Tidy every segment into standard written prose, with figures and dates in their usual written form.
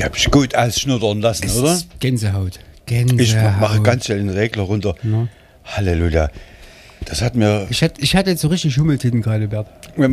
Die habe ich gut ausschnuddern lassen, Das oder? ist Gänsehaut. Ich mache ganz schnell den Regler runter. Ja. Halleluja. Das hat mir... Ich hatte jetzt so richtig Hummeltitten gerade, Bert. Und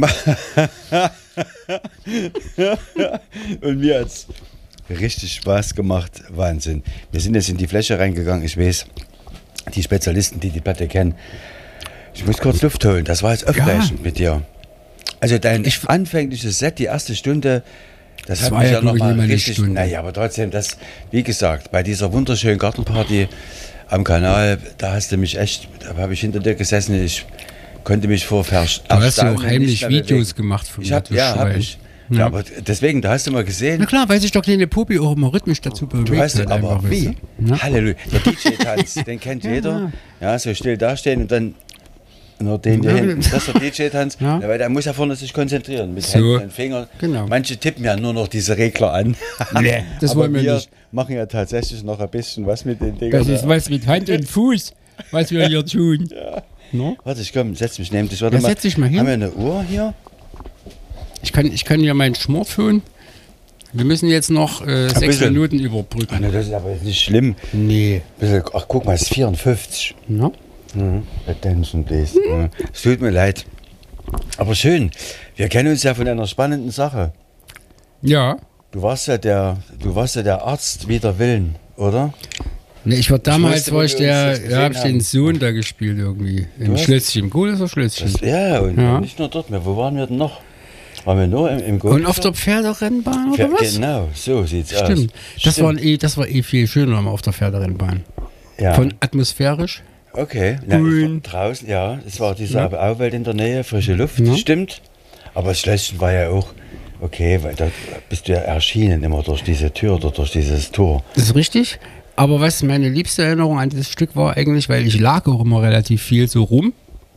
mir hat es richtig Spaß gemacht. Wahnsinn. Wir sind jetzt in die Fläche reingegangen. Ich weiß, die Spezialisten, die Platte kennen. Ich muss kurz Luft holen. Das war jetzt aufreichend mit dir. Also dein anfängliches Set, die erste Stunde, das hat war mich ja, ja noch glaub ich, mal nicht mal eine richtig... Stunde. Naja, aber trotzdem, das, wie gesagt, bei dieser wunderschönen Gartenparty am Kanal, da hast du mich echt, da habe ich hinter dir gesessen, ich konnte mich vor Du hast ja auch Erstaunen heimlich nicht mehr Videos bewegen. gemacht von Ich hab ich. Ja. Ja, aber deswegen, da hast du mal gesehen, Na klar, weil sich der kleine Pupi auch immer rhythmisch dazu bewegt. du hast hat aber einfach, wie? weißt du? Ja. Halleluja. Der DJ-Tanz, den kennt jeder. Ja, so still dastehen und dann nur den hier hinten. Das ist der DJ-Tanz. Ja. Weil der muss ja vorne sich konzentrieren mit So. Händen und Fingern. Genau. Manche tippen ja nur noch diese Regler an. Nee, das aber wollen wir nicht. machen ja tatsächlich noch ein bisschen was mit den Dingern. Das ist was mit Hand und Fuß, was wir hier tun. No? Warte, ich komm, setz mich neben dich. Warte Ja, setz dich mal hin. Haben wir eine Uhr hier? Ich kann hier meinen Smartphone. Wir müssen jetzt noch 6 bisschen. Minuten überbrücken. Ach, ne, das ist aber jetzt nicht schlimm. Nee. Ach, guck mal, es ist 54. Na? Attention, please. Es tut mir leid. Aber schön. Wir kennen uns ja von einer spannenden Sache. Ja. Du warst ja der Arzt wider Willen, oder? Ne, ich war damals, wusste, wo wir uns das gesehen hab ich den haben. Sohn da gespielt irgendwie. Im hast- Schlösschen. Im Guleser Schlösschen. Ja, und Ja. nicht nur dort mehr. Wo waren wir denn noch? Waren wir nur im Golf? Und auf der Pferderennbahn oder was? Genau, so sieht's aus. Stimmt. Das war viel schöner auf der Pferderennbahn. Ja. Von atmosphärisch. Okay, na, ich war Grün. draußen, ja, es war diese Auwelt in der Nähe, frische Luft, Ja. stimmt. Aber das Schlösschen war ja auch okay, weil da bist du ja erschienen immer durch diese Tür oder durch dieses Tor. Das ist richtig. Aber was meine liebste Erinnerung an dieses Stück war eigentlich, weil ich lag auch immer relativ viel so rum.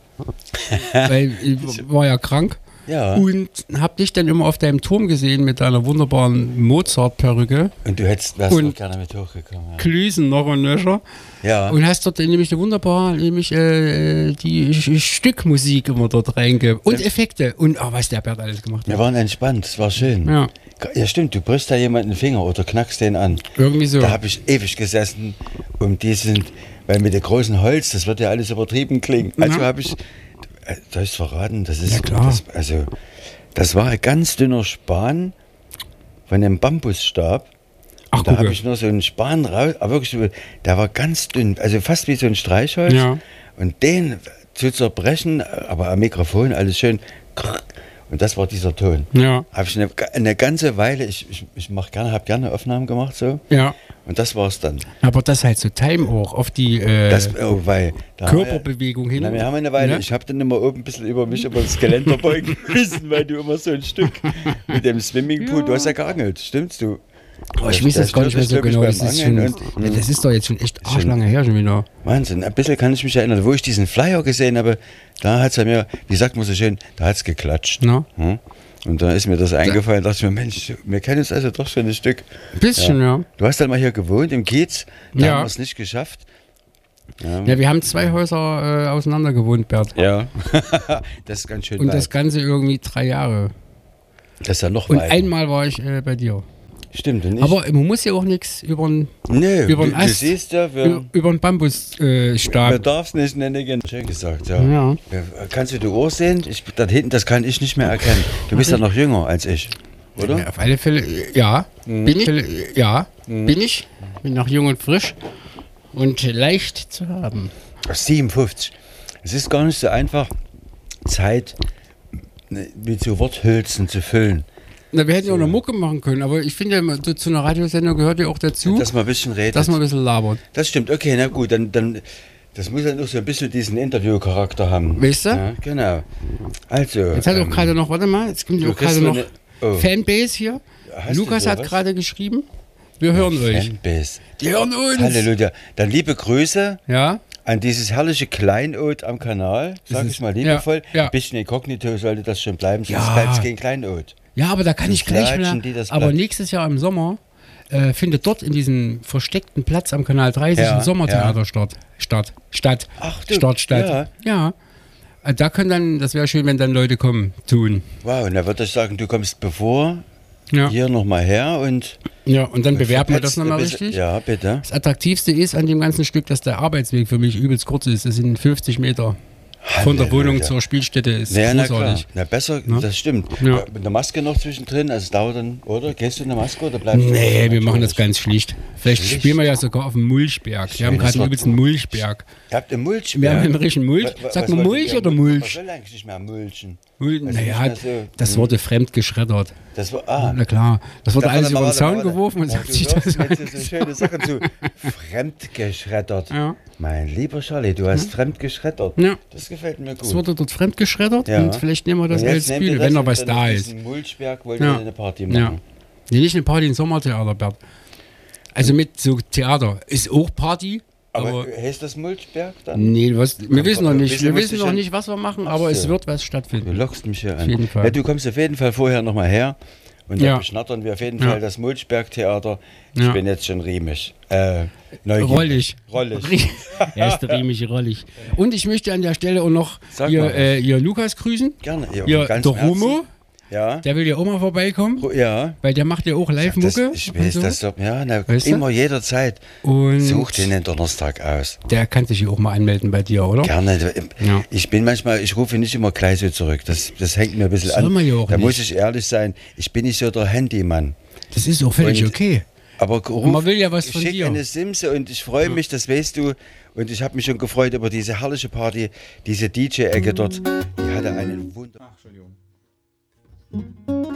Weil ich war ja krank. Ja. Und hab dich dann immer auf deinem Turm gesehen mit deiner wunderbaren Mozart-Perücke. Und du wärst Und- noch gerne mit hochgekommen. Klüsen noch und nöcher. Ja. Und hast dort nämlich eine wunderbare, die Stückmusik immer dort reingegeben. Und Effekte. Und was der Bert alles gemacht Wir hat. waren entspannt, es war schön. Ja. Ja, stimmt, du brichst da jemanden den Finger oder knackst den an. Irgendwie so. Da habe ich ewig gesessen, weil mit dem großen Holz, das wird ja alles übertrieben klingen. Also habe ich, soll ich es verraten? Das ist, Ja, klar. das war ein ganz dünner Span von einem Bambusstab. Ach, Da habe gucke. ich nur so einen Span raus, aber wirklich, der war ganz dünn, also fast wie so ein Streichholz. Ja. Und den zu zerbrechen, aber am Mikrofon alles schön. Und das war dieser Ton. Ja. Habe ich eine ganze Weile, ich habe gerne Aufnahmen gemacht so. Ja. Und das war's dann. Aber das halt so Time auch auf die Weil da Körperbewegung hin. wir haben eine Weile, Ja. ich habe dann immer oben ein bisschen über das Geländer beugen müssen, weil du immer so ein Stück mit dem Swimmingpool, du hast ja geangelt, stimmst du? Oh, ich weiß jetzt gar nicht mehr so genau. Das ist, schon, das ist doch jetzt schon echt arschlange her schon wieder. Wahnsinn, ein bisschen kann ich mich erinnern, wo ich diesen Flyer gesehen habe, da hat es ja mir, wie sagt man so schön, da hat es geklatscht. Na? Hm? Und da ist mir das eingefallen, dachte ich mir, Mensch, wir kennen uns also doch schon ein Stück. Ein bisschen, ja. Du hast dann mal hier gewohnt, im Kiez, da Ja. haben wir es nicht geschafft. Ja, wir haben 2 Häuser auseinander gewohnt, Bert. Ja, das ist ganz schön Und weit. das Ganze irgendwie 3 Jahre. Das ist ja noch Und weit. einmal war ich bei dir. Stimmt, und ich, Aber man muss ja auch nichts über einen nö, über den du Ast, siehst ja, über einen wir Bambusstab. darf es nicht nennen. Schön gesagt, ja. Ja. Kannst du die Uhr sehen? Da hinten, das kann ich nicht mehr erkennen. Du bist ja noch jünger als ich, oder? Ja, auf alle Fälle, ja. Bin ich? Ja, bin ich. Bin noch jung und frisch und leicht zu haben. 57. Es ist gar nicht so einfach, Zeit mit so Worthülsen zu füllen. Na, wir hätten ja auch noch Mucke machen können, aber ich finde ja, zu einer Radiosendung gehört ja auch dazu, Dass man ein bisschen redet. dass man ein bisschen labert. Das stimmt, okay, na gut, dann das muss ja noch so ein bisschen diesen Interview-Charakter haben. Weißt du? Ja, genau. Also. Jetzt hat auch gerade noch, warte mal, jetzt kommt ja du auch gerade kriegst noch eine- oh. Fanbase hier. Hast Lukas du hat sowas? gerade geschrieben, wir hören euch. Fanbase. Die hören uns. Halleluja. Dann liebe Grüße Ja, an dieses herrliche Kleinod am Kanal, sag Das ich ist- mal liebevoll. ja. Ein bisschen inkognito sollte das schon bleiben, sonst Ja. bleibt es kein Kleinod. ja, aber da kann ich gleich Flatschen, wieder. die das Aber Blatt. nächstes Jahr im Sommer findet dort in diesem versteckten Platz am Kanal 30 Ja, ein Sommertheater statt. Ach du, Statt. Ja. Da können dann, das wäre schön, wenn dann Leute kommen, tun. Wow, und da würde ich sagen, du kommst bevor Ja. hier nochmal her und und dann bewerben wir das nochmal bisschen- richtig. Ja, bitte. Das Attraktivste ist an dem ganzen Stück, dass der Arbeitsweg für mich übelst kurz ist. Das sind 50 Meter. Von der Wohnung zur Spielstätte ist Ja, na klar. großartig. Na, besser, das stimmt. Ja. Mit der Maske noch zwischendrin, also es dauert dann, oder? Gehst du in der Maske oder bleibst du? Nee, wir machen das ganz schlicht. Vielleicht Schlicht? spielen wir ja sogar auf dem Mulchberg. Wir haben gerade einen übelsten Mulchberg. Ihr habt einen Mulch? Wir haben einen richtigen Mulch. Sagt man Mulch oder Man Mulch? soll eigentlich nicht mehr mulchen. Naja, nicht mehr so- das wurde fremd geschreddert. Das war, Na klar, das wurde alles über den Zaun warte. geworfen und Ja, sagt du sich sagst das mir jetzt so schöne Sachen zu. Fremdgeschreddert. Ja. Mein lieber Charlie, du hast fremdgeschreddert. Ja. Das gefällt mir gut. Das wurde dort fremd geschreddert Ja. und vielleicht nehmen wir das Und als jetzt nehmt ihr Bühne, das wenn noch und was dann da auf ist. diesen Mulchberg wollt Ja. ihr eine Party Ja. machen. Nee, nicht eine Party im Sommertheater, Bert. Also mit so Theater ist auch Party, Aber aber heißt das Mulchberg dann? nee, wir wissen noch nicht. Wissen Wir müsst wissen ihr noch schon- nicht, was wir machen, Ach aber es so. wird was Du stattfinden. lockst mich hier an. Auf jeden Fall. Ja, du kommst auf jeden Fall vorher nochmal her und dann Ja. beschnattern wir auf jeden Ja. Fall das Mulchberg-Theater. Ich Ja. bin jetzt schon riemig. Neugierig. Rollig. Rollig. Er ist riemig rollig. Und ich möchte an der Stelle auch noch Sag mal was. ihr Lukas grüßen. Gerne. Ja, Ihr, von der ganzem Homo, Herzen. Ja. der will ja auch mal vorbeikommen, Ja. weil der macht ja auch Das, Live-Mucke. ich und weiß, so. das ja, na, Weißt du? immer jederzeit. Und Such den den Donnerstag aus. der kann sich ja auch mal anmelden bei dir, oder? Gerne. Ja. Ich rufe nicht immer gleich so zurück. Das hängt mir ein bisschen Soll an. man ja auch Da nicht. muss ich ehrlich sein, ich bin nicht so der Handymann. Das ist auch völlig Und- okay. Aber man will ja was von ich dir. eine Simse und ich freue mich, das weißt du. Und ich habe mich schon gefreut über diese herrliche Party, diese DJ-Ecke dort. Die hatte einen Wunder. Ach, Entschuldigung.